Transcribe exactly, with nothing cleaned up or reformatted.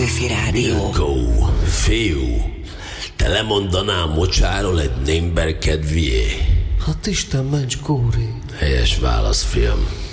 Petőfi Rádió. Milko, fiú, te lemondanál mocsáról egy némber kedvié? Hát Isten ments, Kóri. Helyes válasz, fiam.